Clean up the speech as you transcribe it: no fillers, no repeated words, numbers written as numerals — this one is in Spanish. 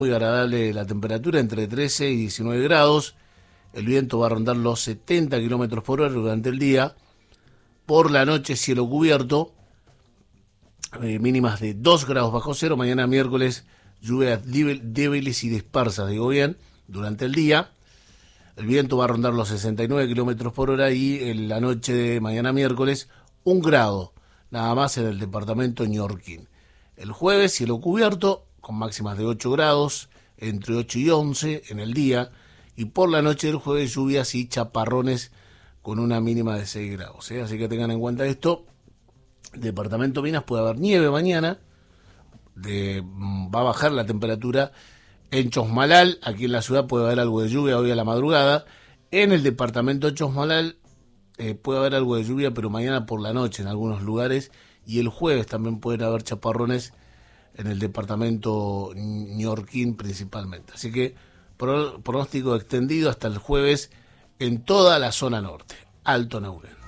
Muy agradable la temperatura, entre 13 y 19 grados. El viento va a rondar los 70 kilómetros por hora durante el día. Por la noche, cielo cubierto, mínimas de 2 grados bajo cero. Mañana miércoles, lluvias débiles y dispersas, digo bien, durante el día. El viento va a rondar los 69 kilómetros por hora y en la noche de mañana miércoles, 1 grado, nada más en el departamento Ñorquín. El jueves, cielo cubierto, con máximas de 8 grados, entre 8 y 11 en el día, y por la noche del jueves lluvias y chaparrones con una mínima de 6 grados. Así que tengan en cuenta esto. Departamento Minas puede haber nieve mañana, va a bajar la temperatura. En Chosmalal, aquí en la ciudad, puede haber algo de lluvia hoy a la madrugada. En el departamento Chosmalal puede haber algo de lluvia, pero mañana por la noche en algunos lugares, y el jueves también pueden haber chaparrones en el departamento Ñorquín principalmente. Así que pronóstico extendido hasta el jueves en toda la zona norte. Alto Neuquén.